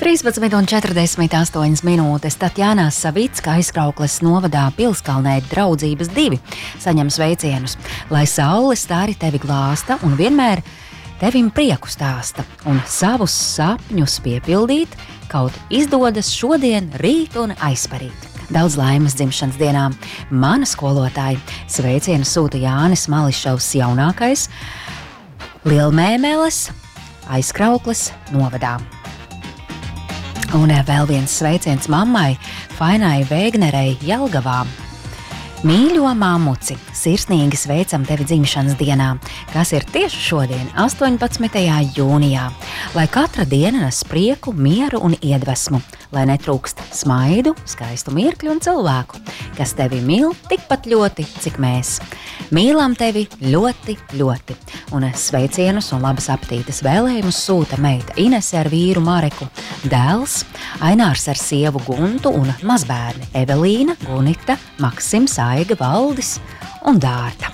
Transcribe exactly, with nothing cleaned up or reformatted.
trīspadsmit un četrdesmit astoņas minūtes Tatjana Savicka Aizkraukles novadā Pilskalnē draudzības divi saņem sveicienus, lai saule stāri tevi glāsta un vienmēr tevim prieku stāsta un savus sapņus piepildīt, kaut izdodas šodien, rīt un aizparīt. Daudz laimes dzimšanas dienā. Mana skolotāja sveicienu sūta Jānis Mališovs jaunākais Lielmēmeles Aizkraukles novadā. Un vēl viens sveiciens mammai Fainai Vēgnerei Jelgavā. Mīļo mammuci, sirsnīgi sveicam tevi dzimšanas dienā, kas ir tieši šodien, astoņpadsmitajā jūnijā. Lai katra diena nes prieku, mieru un iedvesmu, lai netrūkst smaidu, skaistu mirkļu un cilvēku, kas tevi mīl tikpat ļoti, cik mēs. Mīlam tevi ļoti, ļoti. Un sveicienus un labas apetītes vēlējumus sūta meita Inese ar vīru Mareku, dēls Ainārs ar sievu Guntu un mazbērni Evelīna, Gunita, Maksims, Aiga, Valdis un Dārta.